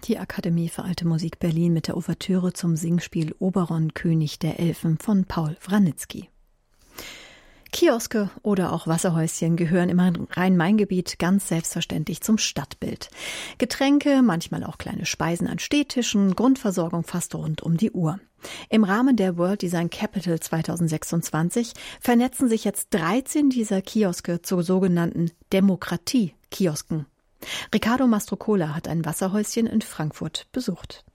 Die Akademie für Alte Musik Berlin mit der Ouvertüre zum Singspiel Oberon, König der Elfen von Paul Wranitzky. Kioske oder auch Wasserhäuschen gehören im Rhein-Main-Gebiet ganz selbstverständlich zum Stadtbild. Getränke, manchmal auch kleine Speisen an Stehtischen, Grundversorgung fast rund um die Uhr. Im Rahmen der World Design Capital 2026 vernetzen sich jetzt 13 dieser Kioske zu sogenannten Demokratie-Kiosken. Ricardo Mastrocola hat ein Wasserhäuschen in Frankfurt besucht.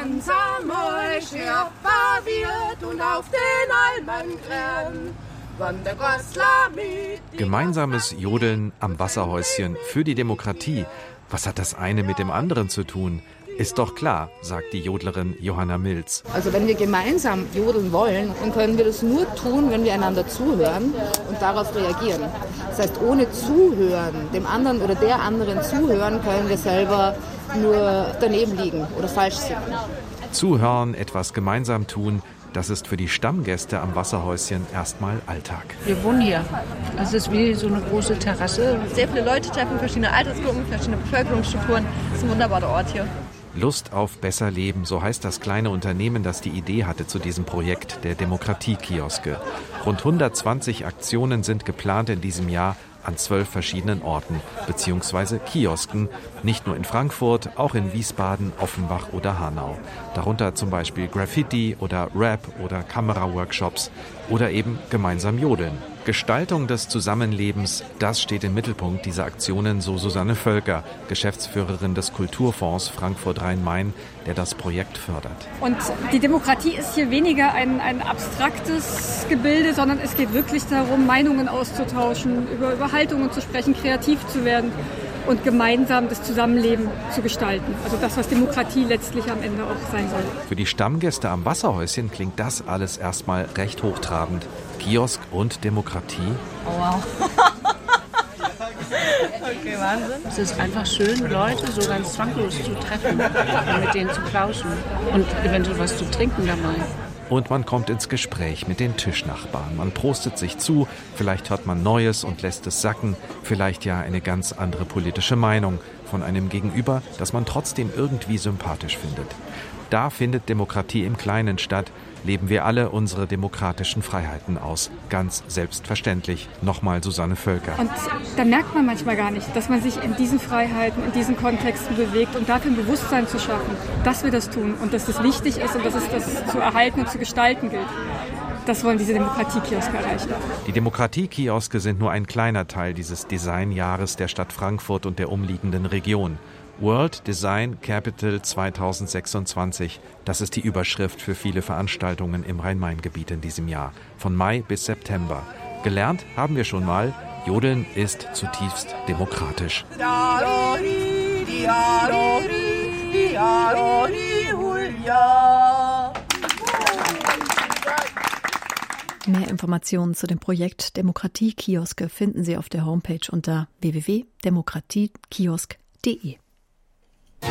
Gemeinsames Jodeln am Wasserhäuschen für die Demokratie. Was hat das eine mit dem anderen zu tun? Ist doch klar, sagt die Jodlerin Johanna Milz. Also wenn wir gemeinsam jodeln wollen, dann können wir das nur tun, wenn wir einander zuhören und darauf reagieren. Das heißt, ohne Zuhören, dem anderen oder der anderen zuhören, können wir selber nur daneben liegen oder falsch sitzen. Zuhören, etwas gemeinsam tun, das ist für die Stammgäste am Wasserhäuschen erstmal Alltag. Wir wohnen hier. Es ist wie so eine große Terrasse. Sehr viele Leute treffen, verschiedene Altersgruppen, verschiedene Bevölkerungsstrukturen. Das ist ein wunderbarer Ort hier. Lust auf besser Leben, so heißt das kleine Unternehmen, das die Idee hatte zu diesem Projekt der Demokratie-Kioske. Rund 120 Aktionen sind geplant in diesem Jahr an 12 verschiedenen Orten bzw. Kiosken, nicht nur in Frankfurt, auch in Wiesbaden, Offenbach oder Hanau. Darunter zum Beispiel Graffiti oder Rap oder Kameraworkshops oder eben gemeinsam jodeln. Gestaltung des Zusammenlebens, das steht im Mittelpunkt dieser Aktionen, so Susanne Völker, Geschäftsführerin des Kulturfonds Frankfurt-Rhein-Main, der das Projekt fördert. Und die Demokratie ist hier weniger ein abstraktes Gebilde, sondern es geht wirklich darum, Meinungen auszutauschen, über Haltungen zu sprechen, kreativ zu werden und gemeinsam das Zusammenleben zu gestalten. Also das, was Demokratie letztlich am Ende auch sein soll. Für die Stammgäste am Wasserhäuschen klingt das alles erstmal recht hochtrabend. Kiosk und Demokratie. Oh wow. Okay, Wahnsinn. Es ist einfach schön, Leute so ganz zwanglos zu treffen und mit denen zu plauschen und eventuell was zu trinken dabei. Und man kommt ins Gespräch mit den Tischnachbarn. Man prostet sich zu, vielleicht hört man Neues und lässt es sacken, vielleicht ja eine ganz andere politische Meinung von einem Gegenüber, das man trotzdem irgendwie sympathisch findet. Da findet Demokratie im Kleinen statt, leben wir alle unsere demokratischen Freiheiten aus. Ganz selbstverständlich. Nochmal Susanne Völker. Und da merkt man manchmal gar nicht, dass man sich in diesen Freiheiten, in diesen Kontexten bewegt und dafür ein Bewusstsein zu schaffen, dass wir das tun und dass das wichtig ist und dass es das zu erhalten und zu gestalten gilt. Das wollen diese Demokratie-Kioske erreichen. Die Demokratie-Kioske sind nur ein kleiner Teil dieses Designjahres der Stadt Frankfurt und der umliegenden Region. World Design Capital 2026. Das ist die Überschrift für viele Veranstaltungen im Rhein-Main-Gebiet in diesem Jahr. Von Mai bis September. Gelernt haben wir schon mal, Jodeln ist zutiefst demokratisch. Mehr Informationen zu dem Projekt Demokratie-Kioske finden Sie auf der Homepage unter www.demokratiekiosk.de.